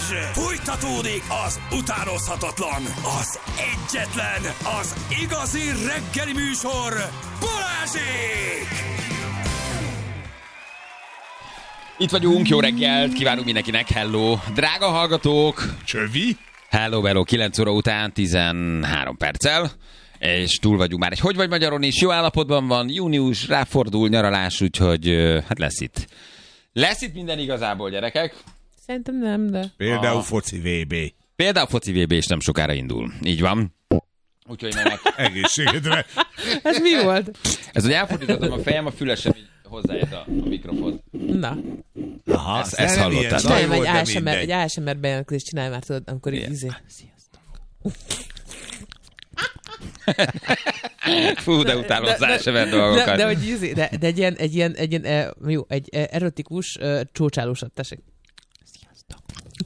Fújtatódik az utánozhatatlan, az egyetlen, az igazi reggeli műsor, Balázsék! Itt vagyunk, jó reggelt, kívánunk mindenkinek, hello, drága hallgatók! Csövi? Hello, 9 óra után 13 perccel, és túl vagyunk már egy Hogy vagy magyaron is, jó állapotban van, június, ráfordul, nyaralás, úgyhogy hát lesz itt. Lesz itt minden igazából, gyerekek. Szerintem nem, de... Például foci VB. Például foci VB is nem sokára indul. Így van. Úgyhogy meg... Egészségedre. Ez mi volt? Ez, hogy elfordítottam a fejem, a fülesem így hozzájött a mikrofon. Na. Aha, ezt hallottad. Csinálj egy ASMR bejelentkezést, csinálj már, tudod, amikor így izé. Fú, de utálom az ASMR dolgokat. De hogy izé, de egy ilyen jó, egy erotikus csócsálósat, tessék. Sziasztok.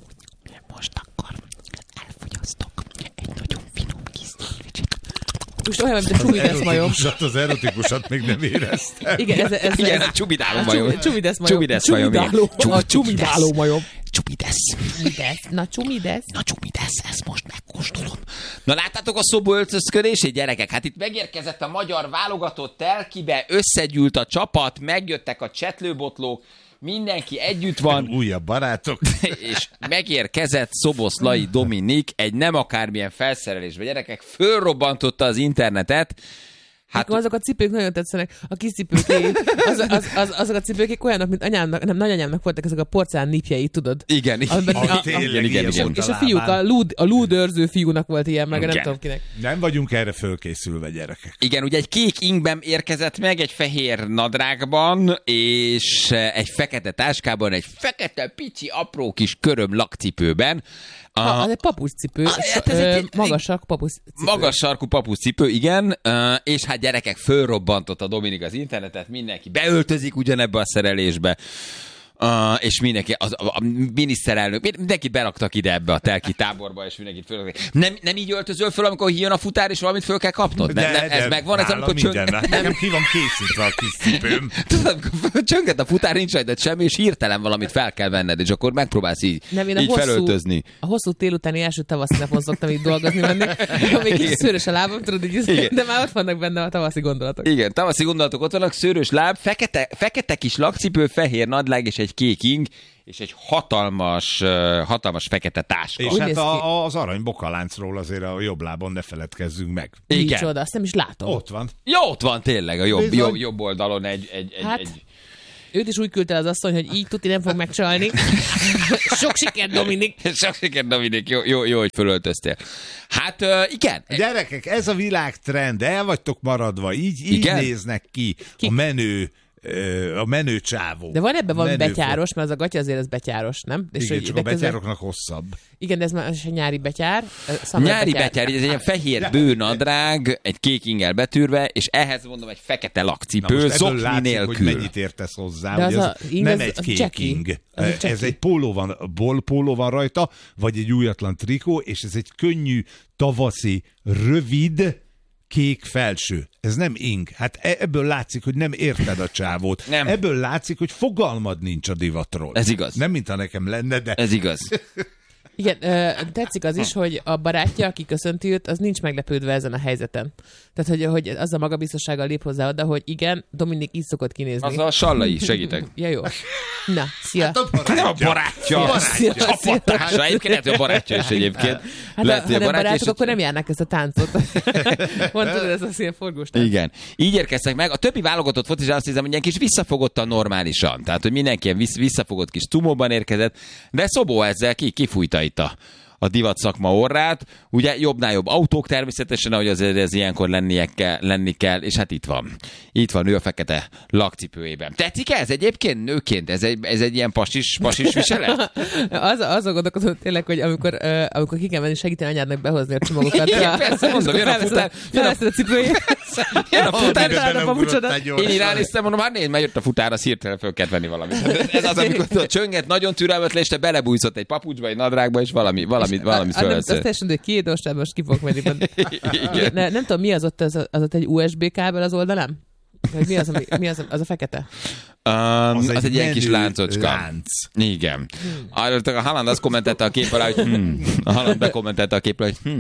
Most akkor elfogyasztok egy nagyon finom kis szendvicsit. Most olyan, mint a csumidesz majom. Az erotikusat még nem éreztem. Igen, Igen, a csumidáló majom. Csumidesz majom. A csumidáló majom. Csumidesz. Na csumidesz, ezt most megkóstolom. Na láttátok a szoböltözködését, gyerekek? Hát itt megérkezett a magyar válogatott telkibe, összegyűlt a csapat, megjöttek a csetlőbotlók, mindenki együtt van. Újabb barátok. És megérkezett Szoboszlai Dominik egy nem akármilyen felszerelésbe. Gyerekek, fölrobbantotta az internetet. Hát azok a cipők nagyon tetszenek, a kis cipőkék, azok a cipőkék olyanok, mint anyámnak, nem nagyanyámnak voltak ezek a porcelán nipjei, tudod? Igen. Igen. És a fiúk, a lúdőrző fiúnak volt ilyen, meg nem tudom kinek. Nem vagyunk erre fölkészülve, gyerekek. Igen, ugye egy kék ingben érkezett meg, egy fehér nadrágban, és egy fekete táskában, egy fekete, pici, apró kis köröm lakcipőben. Az egy papucscipő, magas sarkú papucscipő. Magas sarkú papucscipő, igen, és hát gyerekek, fölrobbantott a Dominik az internetet, mindenki beöltözik ugyanebbe a szerelésbe, és mindenki, a miniszterelnök, mindenkit beraktak ide ebbe a telki táborba, és mindenkit fölraktak. Nem így öltözöl föl, amikor jön a futár, és valamit föl kell kapnod? Ez megvan, ez amikor nekem ki van készítve a kis cipőm. Tudod, csönget a futár, nincs rajtad semmi, és hirtelen valamit fel kell venned, és akkor megpróbálsz így felöltözni. A hosszú télutáni első tavaszi napon szoktam így dolgozni menni, még kicsit szőrös a lábam, tudod, így, de már ott vannak benne a tavaszi gondolatok. Igen, tavaszi gondolatok ott vannak, szőrös láb, fekete kis lakcipő, fehér nadrág, és egy kék ing, és egy hatalmas fekete táska. És hát az arany bokaláncról azért a jobb lábon ne feledkezzünk meg. Igen. Micsoda, azt nem is látom. Ott van. Jó, ott van tényleg, a jobb oldalon egy... Őt is úgy küldte az asszony, hogy így tuti nem fog megcsalni. Sok sikert, Dominik! Sok sikert, Dominik! Jó, hogy fölöltöztél. Hát igen. Gyerekek, ez a világtrend, el vagytok maradva, így néznek ki a menő csávó. De van ebben valami betyáros, mert az a gatya azért ez betyáros, nem? És igen, csak a betyároknak hosszabb. Igen, de ez már egy nyári betyár. Nyári betyár, ez egy ilyen fehér bőnadrág, egy kék ingel betűrve, és ehhez mondom egy fekete lakcipő, zokni nélkül. Hogy mennyit értesz hozzá, de hogy az nem egy kék ing. Ez egy póló van rajta, vagy egy újatlan trikó, és ez egy könnyű, tavaszi, rövid, kék felső. Ez nem ing. Hát ebből látszik, hogy nem érted a csávót. Nem. Ebből látszik, hogy fogalmad nincs a divatról. Ez igaz. Nem, mintha nekem lenne, de... Ez igaz. Igen, tetszik az is, hogy a barátja, aki köszönti őt, az nincs meglepődve ezen a helyzeten. Tehát, hogy az a magabiztossággal lép hozzá oda, hogy igen, Dominik így szokott kinézni. Az a Sallai, segítek. Ja, jó. Na, szia. Hát a barátja. Csapatársa. Egyébként lehet, hogy a barátja is egyébként. Hát ha nem barátok, akkor nem járnak ezt a táncot. Mondtad, ez az ilyen forgós tánc. Igen. Így érkeztek meg. A többi válogatott focizás azt hiszem, hogy ilyen kis visszafogottan normálisan. Tehát, hogy mindenki ilyen visszafogott kis tumóban érkezett. De Szobó ezzel kifújta itt a divat szakma orrát. Ugye jobbnál jobb autók természetesen, ahogy azért ez ilyenkor lenni kell, és hát itt van. Itt van ő a fekete lakcipőjében. Tetszik ez egyébként nőként? Ez egy ilyen pasis viselet? Azon gondolkodom tényleg, hogy amikor ki kell menni segíteni anyádnak behozni a csomagokat. Igen, persze, mondom, jön a futár. Felveszed a cipőjét. Jön a futár. Én így ránéztem, mondom, hát nézd, már jött a futár, az hirtelen föl kellett venni valamit. Ez az, amikor a csönget nagyon türelmetlen, és te belebújszott egy papucsba, egy nadrágba, és valamit fölveszél. Azt teljesen, hogy kiédostább, most ki fogok menni. Nem tudom, mi az ott egy USB kábel az oldalán? Mi az a fekete? Az egy ilyen kis láncocska. Lánc. Igen. A Haaland azt kommentelte a kép alá, hogy A Haaland bekommentelte a kép alá, hogy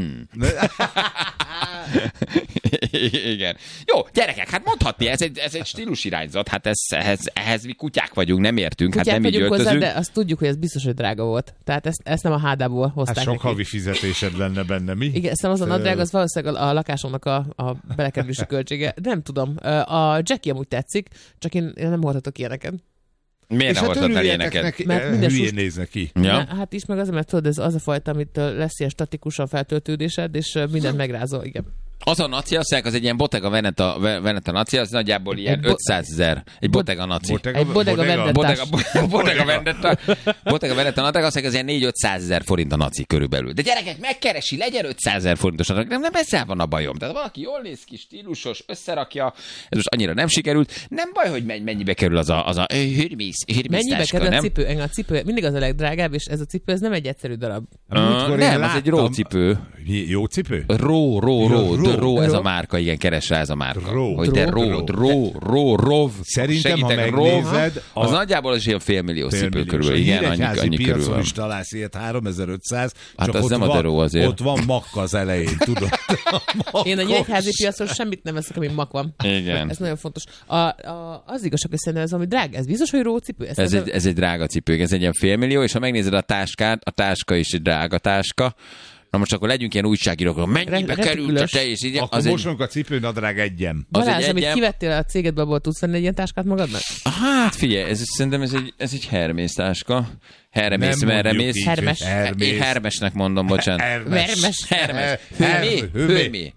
Igen. Jó, gyerekek, hát mondhatni, ez egy stílusirányzat, hát ehhez mi kutyák vagyunk, nem értünk, Kutyák hát nem így vagyunk öltözünk. hozzá, de azt tudjuk, hogy ez biztos, hogy drága volt. Tehát ezt nem a hádából hozták Hát sok neki. havi fizetésed lenne benne, mi? Igen, szerintem az a nadrág, az valószínűleg a lakásomnak a belekerülési költsége. Nem tudom. A Jackie amúgy tetszik, csak én nem hordhatok ilyeneket. Miért És nem hát hordtad el örüljetek ilyeneket? neki, Mert minden hülyén sus- néznek ki. Ja. Hát is meg azért, mert tudod, ez az a fajta, amit lesz ilyen statikusan feltöltődésed, és mindent megrázol, igen. Az a naci, azt mondják, az egy ilyen Bottega Veneta naci, az nagyjából ilyen 500 000. Egy Bottega naci. Egy Bodega Vendettás. Bottega Veneta nadrág, azt mondják, az ilyen 4-500 000 forint a naci körülbelül. De gyerekek, megkeresi, legyen 500 000 forintos nadrág. Nem ezzel van a bajom. Tehát valaki jól néz ki, stílusos, összerakja, ez most annyira nem sikerült. Nem baj, hogy mennyibe kerül az a Hermes Mennyibe táska, kerül a nem? cipő? Engem a cipő mindig az a legdrágább, és ez a cipő, ez nem egy egyszerű darab. Múltkor én Nem, az egy láttam- rócipő. Jó cipő? Ró, ez Ró. a márka, igen, keres rá ez a márka. Ró. Hogy de rov. Szerintem, ha Segítek, megnézed, az nagyjából az ilyen félmilliós cipő félmilliós. körül. A Igen, híregyházi annyi körül piacon van. is találsz ilyet 3500, Hát csak az ott nem a van, deró azért. Ott van makka az elején, tudod? Én a nyíregyházi piacon semmit nem veszek, ami mak van. Igen. Ez nagyon fontos. Az igazság, hogy szerintem ez, ami drága, ez biztos, hogy rócipő? Ez egy drága cipő, ez egy ilyen félmillió, és ha megnézed a táskát, a táska is egy drága táska. Na most akkor legyünk ilyen újságírók, mennyibe került a te, és így Akkor az egy... mosunk a cipőnadrág egyem. az Balázs, egy amit egyem. kivettél a cégedből, abból tudsz venni egy ilyen táskát magadnak? Hát figyelj, szerintem ez egy Hermes táska. Hermes, Nem merre mondjuk mész? így, Hermes. Én Hermesnek mondom, bocsánat. Vermes. Hermes. Hőmé.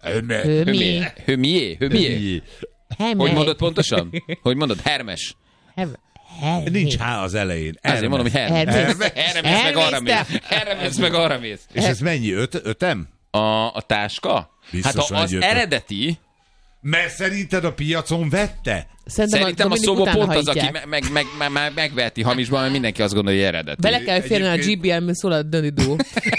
Hőmié. Hogy mondod pontosan? Hogy mondod? Hermes. Nincs H az elején. Azért mondom, hogy Hermes. Hermes. Hermes meg arra mész. Hermes meg arra mész. És ez mennyi? Ötem? A táska? Biztos Hát van az egy ötöt. eredeti, Mert szerinted a piacon vette? szerintem a Dominik szóba utána pont az, aki hajtják. megveheti hamisban, mert mindenki azt gondolja, hogy eredeti. Bele kell férni a GBL-mű szól a Döni Duo.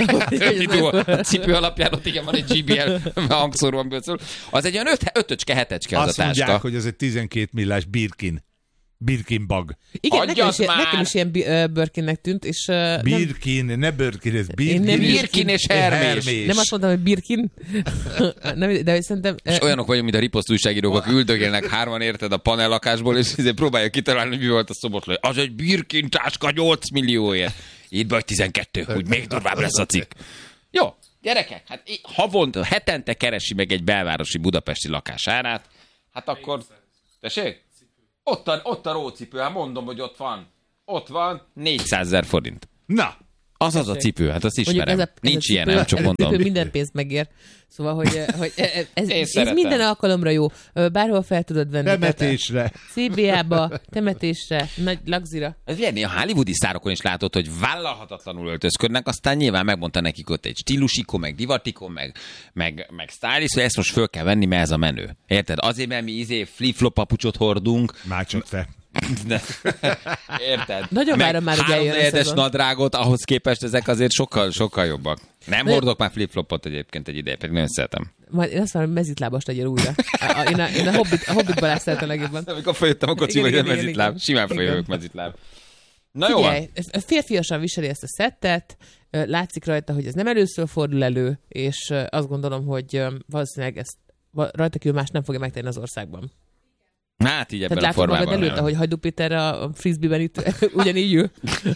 A cipő alapján ott igen van egy GBL hangszóró, amiből szól. Az egy olyan ötöcske, hetecske az Azt a mondják, táska. hogy ez egy 12 millás Birkin bag. Igen, Hagyjad már! nekem is ilyen Birkinnek tűnt, és nem, Birkin, ne Birkin, ez Én nem Birkin. Birkin és Hermés. nem azt mondtam, hogy Birkin, nem, de szerintem... És olyanok vagyunk, mint a riposzt újságírók, akik üldögélnek hárman, érted, a panellakásból, és ezért próbálja kitalálni, hogy mi volt a szobotló. Az egy Birkin táska 8 millióért. Itt vagy 12, hogy még durvább lesz a cikk. Jó, gyerekek, hát havonta, hetente keresi meg egy belvárosi budapesti lakás árát, hát akkor... Tessék? Ott a rócipő, hát mondom, hogy ott van. Ott van 400 000 forint. Na, Az a cipő, hát azt Mondjuk ismerem. Nincs ilyen, nem csak ez a mondom. cipő minden pénzt megér. Szóval, hogy ez szeretem. minden alkalomra jó. Bárhol fel tudod venni. temetésre. CBA-ba, temetésre, nagy lagzira. Ez ilyen, a hollywoodi sztárokon is látod, hogy vállalhatatlanul öltözködnek, aztán nyilván megmondta nekik ott egy stílusikon, meg divatikon, meg stylist, hogy ezt most föl kell venni, mert ez a menő. Érted? Azért, mert mi flip-flop papucsot hordunk, Már csak te. de, érted? Nagyon várom már, hogy eljön a 3-4-es szezon. nadrágot, ahhoz képest ezek azért sokkal jobbak. Nem hordok már flip-flopot egyébként egy ideje, pedig nagyon szeretem. Majd én azt mondom, hogy mezitlábas legyél újra. Én a Hobbit Balázs szeretem legjobban. Amikor följöttem a kocsiba, Igen, hogy igen, mezitláb, igen. simán Igen. följövök mezitláb. Na jó van. Figyelj, férfiasan viseli ezt a szettet, látszik rajta, hogy ez nem először fordul elő, és azt gondolom, hogy valószínűleg ezt rajta kívül más nem fogja megtenni az országban. Hát így ebben Tehát a látod magad formában. előtt, ahogy Hajdú Péter a frisbee-ben itt ugyanígy ül.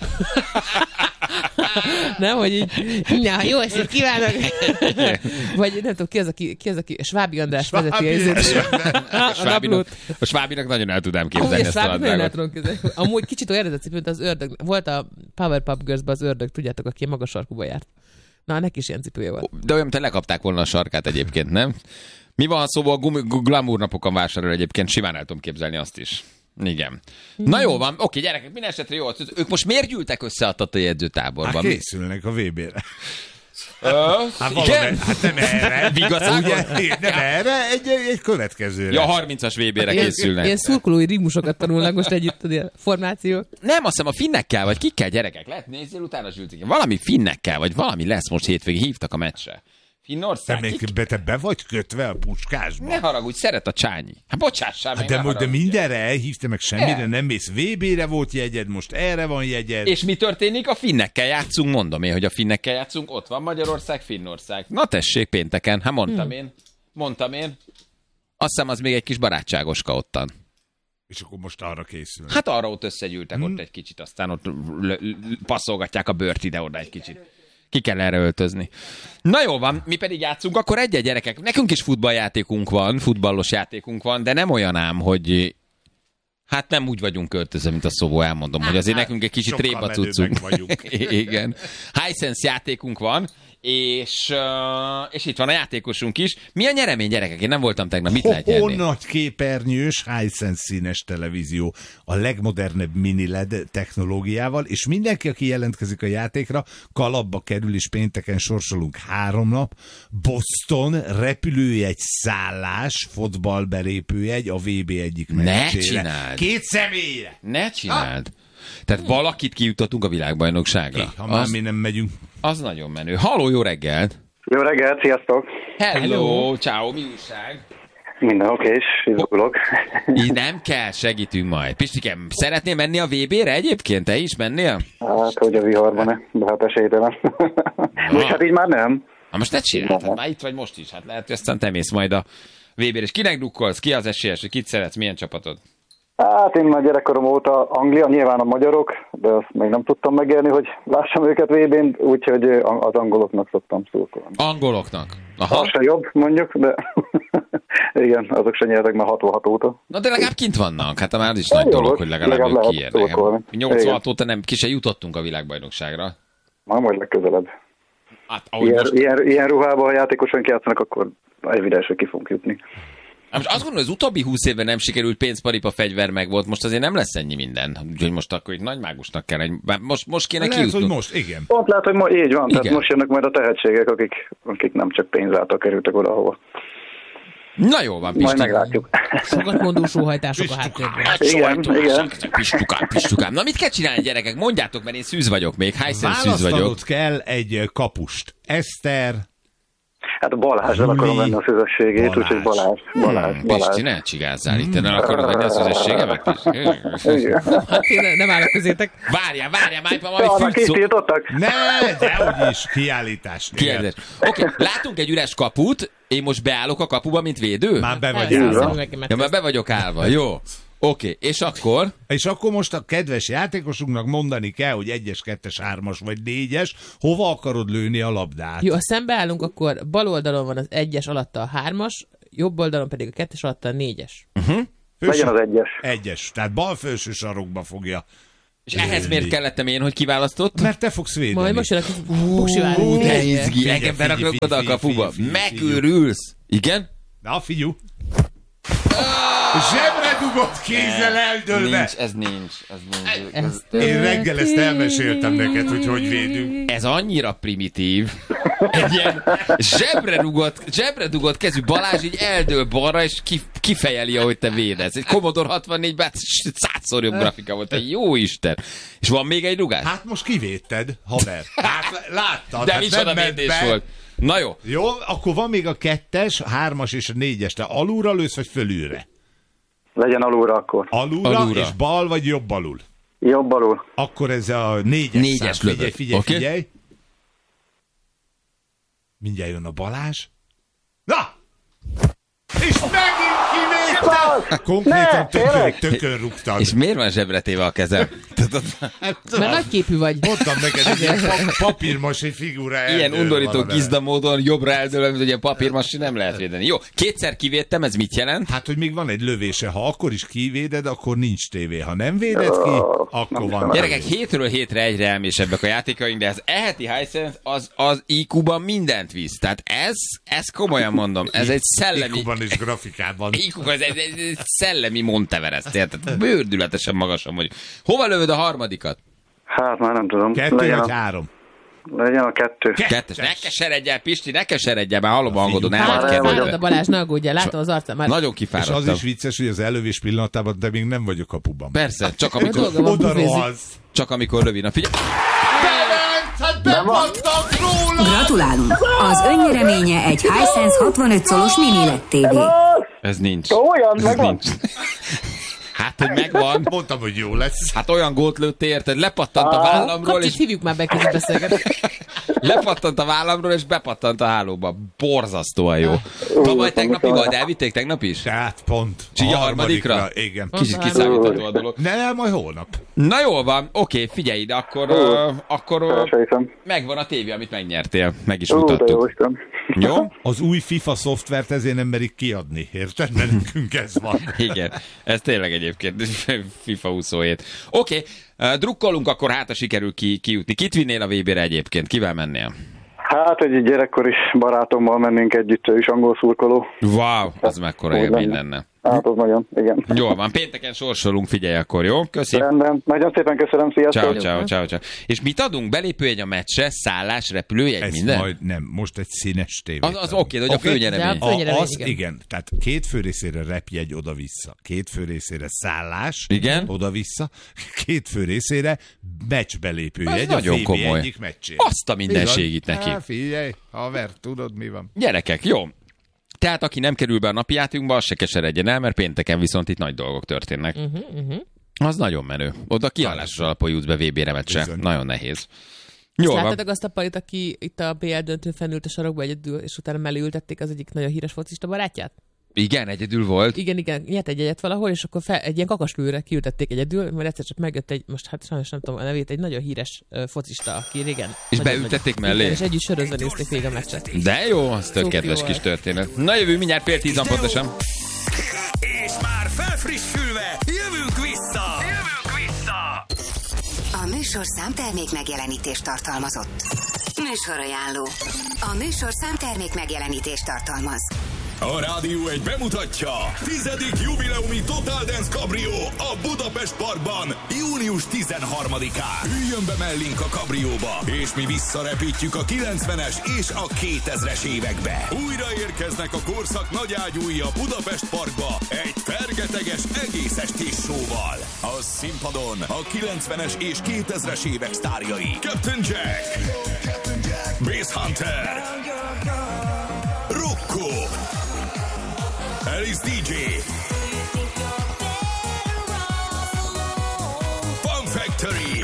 Nem, hogy így, na, jó estét kívánok! Vagy nem tudom, ki az, aki Svábi András vezeti a naplót. A Svábinak nagyon el tudám Amúgy képzelni a ezt a Svábi nagyon el nadrágot. tudom képzelni. Amúgy kicsit olyan eredeti, mint az ördög. Volt a Powerpuff Girls-ben az ördög, tudjátok, aki magas sarkúba járt. Na, neki is ilyen cipője volt. De olyan, mint lekapták volna a sarkát egyébként, nem? Mi van, szóval glamour napokon vásárol egyébként, simán el tudom képzelni azt is. Igen. Na jó van, oké, gyerekek, minden esetre jó. Ők most miért gyűltek össze a tatai edzőtáborban? Hát készülnek a VB-re. Hát igen? hát nem erre. Vigacágon? Ugye, nem erre, egy következőre. Ja, 30-as VB-re készülnek. Ilyen szurkolói ritmusokat tanulnak most együtt a formációk. Nem, azt hiszem a finnekkel, vagy kikkel, gyerekek? Lehet nézzél utána Zsülcik. Valami finnekkel, vagy valami lesz most hétvégén, hívtak a meccsre. Finnország? Te be vagy kötve a puskásba? Ne haragudj, szeret a Csányi. Hát bocsássál meg, De mindenre elhívta, meg semmire nem mész. VB-re volt jegyed, most erre van jegyed. És mi történik? A finnekkel játszunk, mondom én, hogy a finnekkel játszunk. Ott van Magyarország, Finnország. Na tessék, pénteken. Hát mondtam én. Azt hiszem, az még egy kis barátságoska ottan. És akkor most arra készül. Hát arra ott összegyűltek ott egy kicsit, aztán ott passzolgatják a bőrt ide-oda egy kicsit. Ki kell erre öltözni. Na jó van, mi pedig játszunk, akkor egy gyerekek. Nekünk is futballjátékunk van, futballos játékunk van, de nem olyan ám, hogy hát nem úgy vagyunk költözve, mint a Szobó, elmondom, hogy azért nekünk egy kicsit réba cuccunk. Igen. Hisense játékunk van, és itt van a játékosunk is. Mi a nyeremény, gyerekek? Én nem voltam tegnap. Mit lehet nyerni? Nagy képernyős Hisense színes televízió a legmodernebb mini LED technológiával, és mindenki, aki jelentkezik a játékra, kalapba kerül, és pénteken sorsolunk 3 nap. Boston, repülőjegy, szállás, fotballbelépőjegy, a VB egyik meccsére. Ne csináld! 2 személyre! Ne csináld! Tehát valakit kijutatunk a világbajnokságra. Ha már mi nem megyünk. Az nagyon menő. Halló, jó reggelt! Jó reggelt, sziasztok! Hello, ciao, mi újság? Minden okés, izgulok. Így nem kell, segítünk majd. Pistikem, szeretnél menni a VB-re egyébként? Te is mennél? Hát, hogy a viharban-e, de hát esélytelen. Most hát így már nem. Na most ne csináltad, már itt vagy most is. Hát lehet, hogy aztán te mész majd a VB-re. És kinek drukkolsz? Ki az esélyes? Kit szeretsz? Milyen csapatod? Hát én már gyerekkorom óta Anglia, nyilván a magyarok, de azt még nem tudtam megélni, hogy lássam őket VB-n, úgyhogy az angoloknak szoktam szurkolni. Angoloknak? Aha. Az se jobb, mondjuk, de igen, azok se nyertek már 66 óta. Na de legalább kint vannak. Hát már az is nagy dolog, hogy legalább ők kiérnek. 86 óta nem, ki se jutottunk a világbajnokságra. Majd legközelebb. Hát, ilyen ruhában, ha játékosan játszanak, akkor evidens, hogy ki fogunk jutni. Most azt gondolom, hogy az utóbbi 20 évben nem sikerült, pénzparipa, fegyver meg volt, most azért nem lesz ennyi minden. Úgyhogy most akkor itt nagy mágusnak kell. Most kéne kijutnunk. Lehet, hogy most, igen. Pont lehet, hogy így van, igen. Tehát most jönnek majd a tehetségek, akik nem csak pénz által kerültek oda, ahova. Na jó van, Pisti. Majd meglátjuk. Sokat sóhajtások a háttérben. Igen. Pistukám. Na mit kell csinálni, gyerekek? Mondjátok, mert én szűz vagyok még. Hisense szűz vagyok. Választanod kell egy kapust. Eszter. Hát a Balázsral akarom venni a szüzességét, úgyhogy Balázs. Pisti, ne csigázzál itt, nem akarod venni a szüzességemet is? Hát én nem állok közétek. Várjál, majd fűtszó. Ne, dehogy is, kiállítás. Oké, látunk egy üres kaput, én most beállok a kapuba, mint védő? Már be vagy állva. Ja, már be vagyok állva, jó. Oké, és akkor? És akkor most a kedves játékosunknak mondani kell, hogy 1-es, 2-es, 3-as vagy 4-es, hova akarod lőni a labdát? Jó, ha szembeállunk, akkor bal oldalon van az 1-es alatta a 3-as, jobb oldalon pedig a 2-es alatta a 4-es. Legyen az 1-es. 1-es, tehát bal felső sarokba fogja. És ehhez miért kellettem én, hogy kiválasztott? Mert te fogsz védeni. Majd most jön a kis buksiváló. De izgi, engem berakok oda a kapuba. Megőrülsz. Igen? Na, figyelj. Zsebre dugott kézzel eldőlve. Ez nincs. Én reggel ezt elmeséltem neked, hogy védünk. Ez annyira primitív. Egy ilyen zsebre dugott kezű Balázs így eldől balra, és kifejeli, ahogy te védesz. Egy Commodore 64-ben 100-szor jobb grafika volt. Egy jó Isten. És van még egy rugás? Hát most kivédted, haver. Hát láttad. De micsoda védés volt. Na jó. Jó, akkor van még a 2-es, 3-as és a 4-es. Te alulra lősz, vagy fölülre? Legyen alulra akkor. Alulra, és bal vagy jobb alul? Jobb alul. Akkor ez a 4-es szám. Figyelj. Mindjárt jön a Balázs. Na! És megint kivédtem! Konkrétan tökön rúgtad. És miért van zsebretéve a kezem? Mert nagyképű vagy. Mondtam neked, hogy ilyen papírmasi figura eldől. Ilyen undorító gizda módon jobbra eldől, hogy ilyen papírmasi nem lehet védeni. Jó, 2-szer kivédtem, ez mit jelent? Hát, hogy még van egy lövése. Ha akkor is kivéded, akkor nincs tévé. Ha nem véded ki, akkor van. Gyerekek, hétről hétre egyre elmésebbek a játékaink, de az eheti Hisense az IQ-ban mindent visz. Tehát ez komolyan mondom, ez egy szellemi... IQ-ban és grafikában. IQ-ban, ez egy szellemi Monteverest, érted? Bőrdületesen magasan vagyok. Hova lövöd a harmadikat? Hát már nem tudom. 2 vagy 3? Legyen a 2. 2-es. Ne keseredj el, Pisti, ne keseredj el, már hallom a hangodon, el vagy Fáradt kedvedve. a Balázs, ne aggódjál, látom az arcán már. Nagyon És kifáradtam. az is vicces, hogy az elővés pillanatában, de még nem vagyok kapuban. Persze, csak amikor... Oda rohansz. Csak amikor rövid. Na figyelj! Bemondtak róla! Gratulálunk! Az önnyereménye egy Hisense 65 szolos mini LED TV. Ez nincs. Olyan, Ez megvan. nincs. Hát, hogy megvan. Mondtam, hogy jó lesz. Hát olyan gólt lőtte, érted? Lepattant a vállamról, Kapcsit és hívjuk már be, között beszélgetni. lepattant a vállamról, és bepattant a hálóba. Borzasztóan jó. Na, majd tegnap mi volt? Elvitték tegnap is? Tehát pont. Így a harmadikra? Igen. Kicsit kiszámítható a dolog. Nem, majd holnap. Na jól van, oké, figyelj ide, akkor Elsejtem. megvan a tévé, amit megnyertél. Meg is De jó mutattuk. Isten. Jó? Az új FIFA szoftvert ezért nem merik kiadni, érted? Mert nekünk ez van. Igen, ez tényleg egyébként FIFA 27. Oké, drukkolunk, akkor hát, ha sikerül kijutni. Kit vinnél a VB-re egyébként? Kivel mennél? Hát egy gyerekkori barátommal mennénk együtt, ő is angol szurkoló. Wow, az mekkora Úgy élmény lenne. lenne. Hát az nagyon, igen. Jól van, pénteken sorsolunk, figyelj akkor, jó? Köszi. Rendben. Nagyon szépen köszönöm, sziasztok! Ciao. És mit adunk? Belépőjegy a meccsre, szállás, repülőjegy, Ez minden? majd nem, most egy színes tévé. Az oké, hogy a főnyeremény. De a főnyeremény, Az igen. igen, tehát 2 fő részére repjegy oda-vissza, 2 fő részére szállás, Igen. oda-vissza, 2 fő részére meccsbelépő Ez jegy, nagyon a VB komoly. komoly. Egyik meccsén. Azt a mindenségit neki. Hát figyelj, haver, tudod mi van? Gyerekek, jó. Tehát aki nem kerül be a napi játékunkba, az se keseredjen el, mert pénteken viszont itt nagy dolgok történnek. Az nagyon menő. Oda kiállásos alapon jutsz be VB-re meccsre. Bizony. Nagyon nehéz. Jól van. Láttátok azt a palit, aki itt a BL döntőn fennült a sarokba egyedül, és utána mellé ültették az egyik nagyon híres focista barátját? Igen, egyedül volt. Igen, nyert egy egyet valahol, és akkor egy ilyen kakaslőre kiültették egyedül, mert egyszer csak megjött egy, most hát sajnos nem tudom a nevét, egy nagyon híres focista, aki régen. És nagyon beültették nagy, mellé? Igen, és együtt sörözve nézték végig a meccset. De jó, az tök Szofi kedves volt. kis történet. Na jövő mindjárt 9:10 pontosan. És már felfrissülve, jövünk vissza! A műsorszám termék megjelenítést tartalmazott. Műsorajánló. A műsorszám termék megjelenítést tartalmaz. A Rádió 1 bemutatja 10. jubileumi Total Dance Cabrio a Budapest Parkban június 13-án. Üljön be mellénk a kabrióba, és mi visszarepítjük a 90-es és a 2000-es évekbe. Újra érkeznek a korszak nagyágyúi a Budapest Parkba egy fergeteges egész estés show-val. A színpadon a 90-es és 2000-es évek sztárjai Captain Jack, Bass Hunter, Rocco, Alice DJ, Fun Factory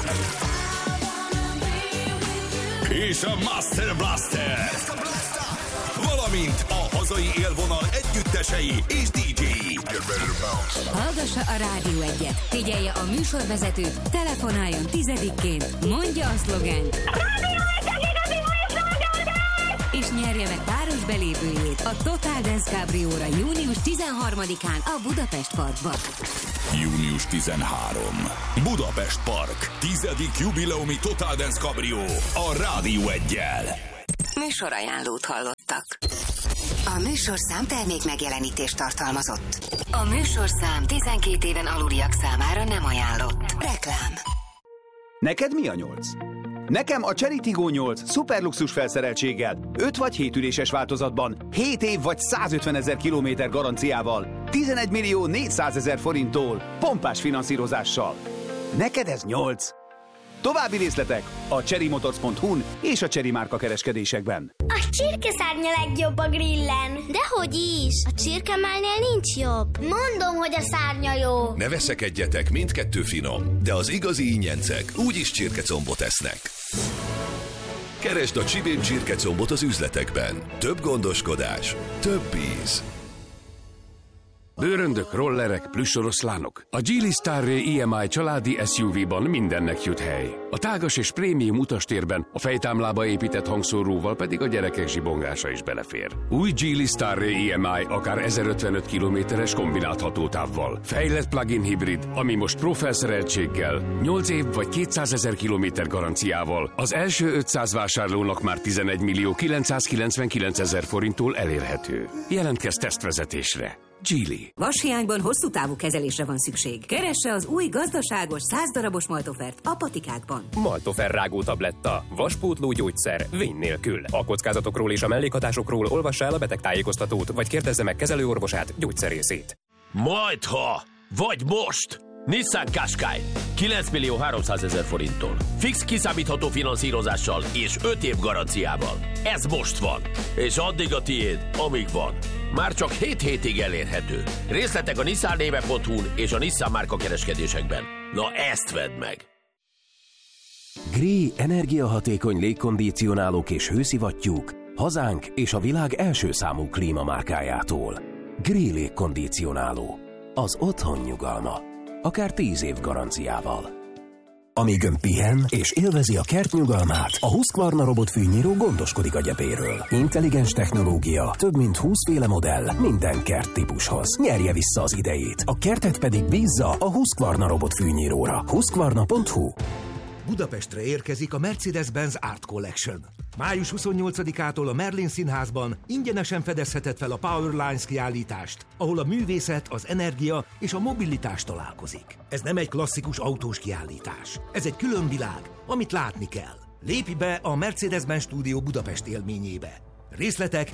és a Master Blaster, valamint a hazai élvonal együttesei és DJ-i. Hallgassa a Rádió 1-et, figyelje a műsorvezetőt, telefonáljon 10-ként, mondja a szlogent, és nyerje meg páros belépőjét a Total Dance Cabrióra június 13-án a Budapest Parkban. Június 13. Budapest Park. 10. jubileumi Total Dance Cabrio a Rádió 1-jel. Műsorajánlót hallottak. A műsorszám termék megjelenítést tartalmazott. A műsorszám 12 éven aluliak számára nem ajánlott. Reklám. Neked mi a 8? Nekem a Chery Tiggo 8 szuperluxus felszereltséggel, 5 vagy 7 üléses változatban, 7 év vagy 150 000 kilométer garanciával, 11 millió 400 000 forinttól, pompás finanszírozással. Neked ez 8? További részletek a cherrymotors.hu-n és a Chery márka kereskedésekben. A csirkeszárnya legjobb a grillen. Dehogy is. A csirkemálnél nincs jobb. Mondom, hogy a szárnya jó. Ne veszekedjetek, mindkettő finom, de az igazi ingyencek úgyis csirkecombot esznek. Keresd a Csibén csirkecombot az üzletekben. Több gondoskodás, több íz. Bőröndök, rollerek, plüssoroszlánok. A Geely Starray EMI családi SUV-ban mindennek jut hely. A tágas és prémium utastérben a fejtámlába épített hangszóróval pedig a gyerekek zsibongása is belefér. Új Geely Starray EMI akár 1055 kilométeres kombinált hatótávval. Fejlett plug-in hibrid, ami most Pro felszereltséggel, 8 év vagy 200 000 kilométer garanciával. Az első 500 vásárlónak már 11 millió 999 000 forinttól elérhető. Jelentkezz tesztvezetésre. Geely. Vashiányban hosszú távú kezelésre van szükség. Keresse az új gazdaságos 100 darabos Maltofert a patikákban. Maltofer rágó tabletta. Vaspótló gyógyszer. Vény nélkül. A kockázatokról és a mellékhatásokról olvassa el a betegtájékoztatót, vagy kérdezze meg kezelőorvosát, gyógyszerészét. Majdha, vagy most! Nissan Qashqai 9.300.000 forinttól. Fix kiszámítható finanszírozással és 5 év garanciával. Ez most van. És addig a tiéd, amíg van. Már csak 7 hétig elérhető. Részletek a nissannéve.hu-n és a Nissan márka kereskedésekben. Na ezt vedd meg! Gree energiahatékony légkondicionálók és hőszivattyúk hazánk és a világ első számú klímamárkájától. Gree légkondicionáló. Az otthon nyugalma. Akár 10 év garanciával. Amíg ön pihen és élvezi a kert nyugalmát, a Husqvarna robotfűnyíró gondoskodik a gyepéről. Intelligens technológia, több mint 20 féle modell, minden kert típushoz. Nyerje vissza az idejét, a kertet pedig bízza a Husqvarna robotfűnyíróra. Husqvarna.hu. Budapestre érkezik a Mercedes-Benz Art Collection. Május 28-ától a Merlin Színházban ingyenesen fedezheted fel a Powerlines kiállítást, ahol a művészet, az energia és a mobilitás találkozik. Ez nem egy klasszikus autós kiállítás. Ez egy külön világ, amit látni kell. Lépj be a Mercedes-Benz Stúdió Budapest élményébe. Részletek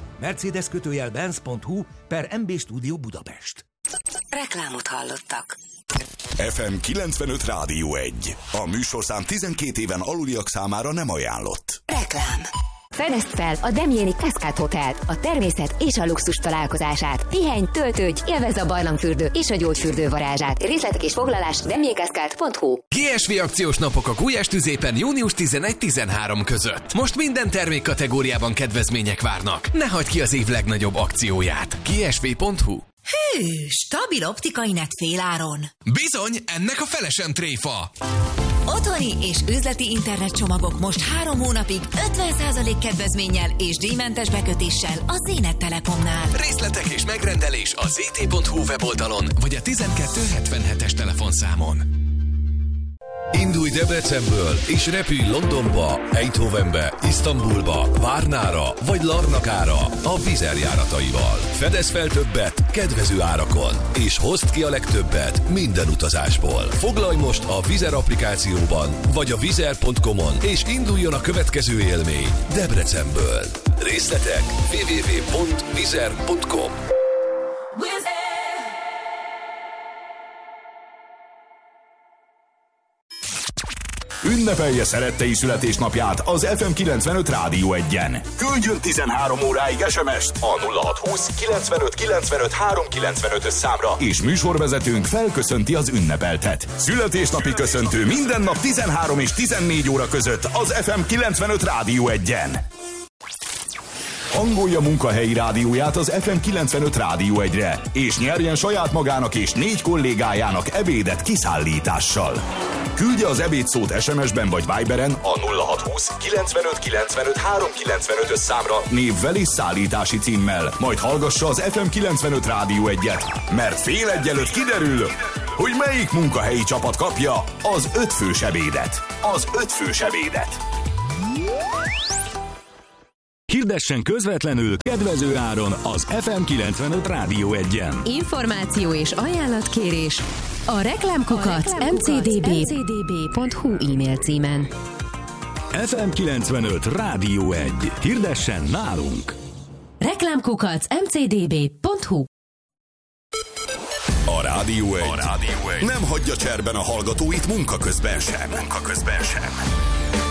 mercedes-benz.hu/MB Stúdió Budapest. Reklámot hallottak. FM 95 Rádió 1. A műsorszám 12 éven aluliak számára nem ajánlott. Reklám. Fedezd fel a Demjéni Cascade Hotelt, a természet és a luxus találkozását. Pihenj, töltődj, élvezd a barlangfürdő és a gyógyfürdő varázsát. Részletek és foglalás demjécascade.hu. GSV akciós napok a Gulyás-Tüzépen június 11-13 között. Most minden termékkategóriában kedvezmények várnak. Ne hagyd ki az év legnagyobb akcióját. GSV.hu. Hű, stabil optikai net féláron. Bizony, ennek a fele sem tréfa. Otthoni és üzleti internetcsomagok most 3 hónapig 50% kedvezménnyel és díjmentes bekötéssel a Zénet Telekomnál. Részletek és megrendelés a zt.hu weboldalon vagy a 1277-es telefonszámon. Indulj Debrecenből és repülj Londonba, Eindhovenbe, Isztambulba, Várnára vagy Larnakára a Wizzair járataival. Fedezz fel többet kedvező árakon, és hozd ki a legtöbbet minden utazásból. Foglalj most a Wizzair applikációban vagy a wizzair.com-on, és induljon a következő élmény Debrecenből. Részletek www.wizzair.com. Ünnepelje szerettei születésnapját az FM 95 Rádió 1-en. Küldjön 13 óráig SMS-t a 0620 95 95 395-ös számra, és műsorvezetőnk felköszönti az ünnepeltet. Születésnapi köszöntő minden nap 13 és 14 óra között az FM 95 Rádió 1-en. Hangolja munkahelyi rádióját az FM 95 Rádió 1-re, és nyerjen saját magának és 4 kollégájának ebédet kiszállítással. Küldje az ebédszót SMS-ben vagy Viberen a 0620 95 95 395-ös számra névvel és szállítási címmel. Majd hallgassa az FM 95 Rádió 1-et, mert fél egy előtt kiderül, hogy melyik munkahelyi csapat kapja az 5 fős ebédet. Az 5 fős ebédet. Hirdessen közvetlenül kedvező áron az FM 95 Rádió 1-en. Információ és ajánlatkérés a reklámkukac mcdb.hu e-mail címen. FM 95 Rádió 1. Hirdessen nálunk! Reklámkukac mcdb.hu. A Rádió 1 nem hagyja cserben a hallgatóit munka közben sem.